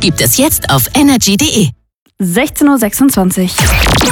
gibt es jetzt auf energy.de. 16.26 Uhr.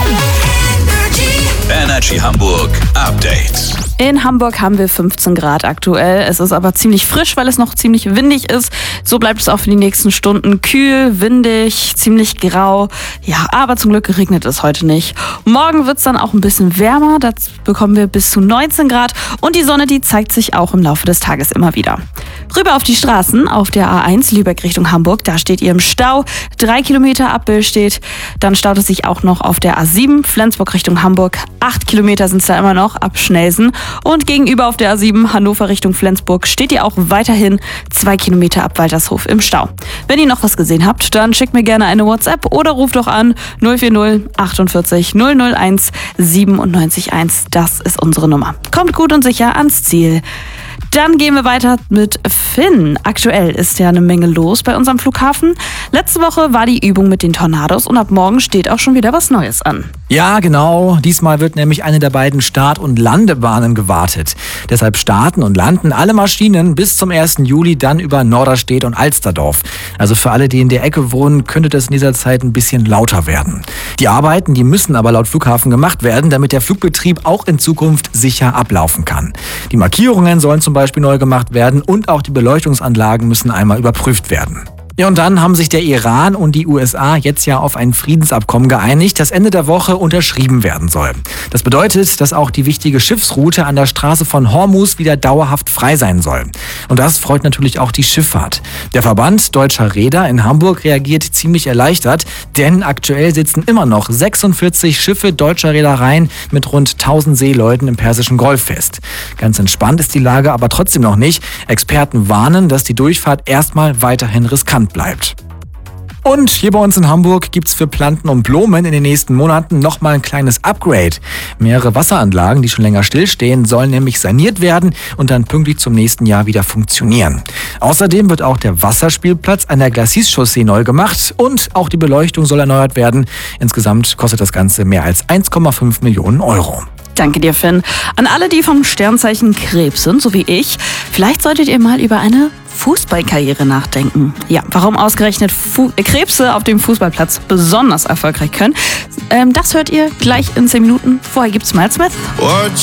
Energy Hamburg Update. In Hamburg haben wir 15 Grad aktuell. Es ist aber ziemlich frisch, weil es noch ziemlich windig ist. So bleibt es auch für die nächsten Stunden kühl, windig, ziemlich grau. Ja, aber zum Glück regnet es heute nicht. Morgen wird es dann auch ein bisschen wärmer. Da bekommen wir bis zu 19 Grad. Und die Sonne, die zeigt sich auch im Laufe des Tages immer wieder. Rüber auf die Straßen, auf der A1 Lübeck Richtung Hamburg. Da steht ihr im Stau. 3 Kilometer Abbau steht. Dann staut es sich auch noch auf der A7 Flensburg Richtung Hamburg. 8 Kilometer sind es da immer noch ab Schnelsen. Und gegenüber auf der A7 Hannover Richtung Flensburg steht ihr auch weiterhin 2 Kilometer ab Waltershof im Stau. Wenn ihr noch was gesehen habt, dann schickt mir gerne eine WhatsApp oder ruft doch an 040 48 001 97 1. Das ist unsere Nummer. Kommt gut und sicher ans Ziel. Dann gehen wir weiter mit Finn. Aktuell ist ja eine Menge los bei unserem Flughafen. Letzte Woche war die Übung mit den Tornados und ab morgen steht auch schon wieder was Neues an. Ja, genau. Diesmal wird nämlich eine der beiden Start- und Landebahnen gewartet. Deshalb starten und landen alle Maschinen bis zum 1. Juli dann über Norderstedt und Alsterdorf. Also für alle, die in der Ecke wohnen, könnte das in dieser Zeit ein bisschen lauter werden. Die Arbeiten, die müssen aber laut Flughafen gemacht werden, damit der Flugbetrieb auch in Zukunft sicher ablaufen kann. Die Markierungen sollen zum Beispiel neu gemacht werden und auch die Beleuchtungsanlagen müssen einmal überprüft werden. Ja, und dann haben sich der Iran und die USA jetzt ja auf ein Friedensabkommen geeinigt, das Ende der Woche unterschrieben werden soll. Das bedeutet, dass auch die wichtige Schiffsroute an der Straße von Hormuz wieder dauerhaft frei sein soll. Und das freut natürlich auch die Schifffahrt. Der Verband Deutscher Reeder in Hamburg reagiert ziemlich erleichtert, denn aktuell sitzen immer noch 46 Schiffe deutscher Reedereien mit rund 1000 Seeleuten im Persischen Golf fest. Ganz entspannt ist die Lage aber trotzdem noch nicht. Experten warnen, dass die Durchfahrt erstmal weiterhin riskant bleibt. Und hier bei uns in Hamburg gibt's für Planten und Blumen in den nächsten Monaten nochmal ein kleines Upgrade. Mehrere Wasseranlagen, die schon länger stillstehen, sollen nämlich saniert werden und dann pünktlich zum nächsten Jahr wieder funktionieren. Außerdem wird auch der Wasserspielplatz an der Glacis-Chaussee neu gemacht und auch die Beleuchtung soll erneuert werden. Insgesamt kostet das Ganze mehr als 1,5 Millionen Euro. Danke dir, Finn. An alle, die vom Sternzeichen Krebs sind, so wie ich, vielleicht solltet ihr mal über eine Fußballkarriere nachdenken. Ja, warum ausgerechnet Krebse auf dem Fußballplatz besonders erfolgreich können, das hört ihr gleich in 10 Minuten. Vorher gibt's Miles Smith.